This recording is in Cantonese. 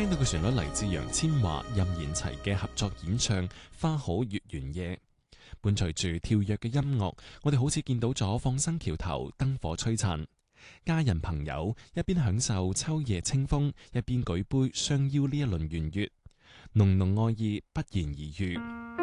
聽到嘅旋律嚟自楊千嬅、任賢齊嘅合作演唱《花好月圓夜》，伴隨住跳躍嘅音樂，我哋好似見到咗放生橋頭燈火璀璨，家人朋友一邊享受秋夜清風，一邊舉杯相邀呢一輪圓月，濃濃愛意不言而喻。